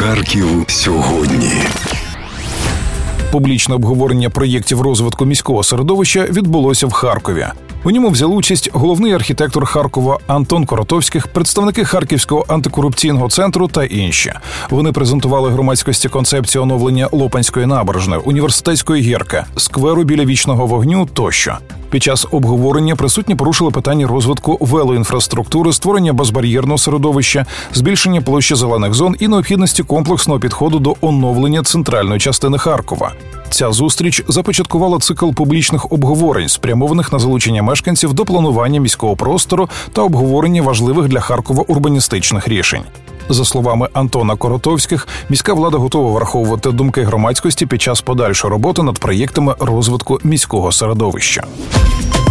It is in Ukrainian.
Харків сьогодні. Публічне обговорення проєктів розвитку міського середовища відбулося в Харкові. У ньому взяли участь головний архітектор Харкова Антон Коротовських, представники Харківського антикорупційного центру та інші. Вони презентували громадськості концепцію оновлення Лопанської набережної, Університетської гірки, скверу біля Вічного вогню тощо. Під час обговорення присутні порушили питання розвитку велоінфраструктури, створення безбар'єрного середовища, збільшення площі зелених зон і необхідності комплексного підходу до оновлення центральної частини Харкова. Ця зустріч започаткувала цикл публічних обговорень, спрямованих на залучення мешканців до планування міського простору та обговорення важливих для Харкова урбаністичних рішень. За словами Антона Коротовських, міська влада готова враховувати думки громадськості під час подальшої роботи над проєктами розвитку міського середовища.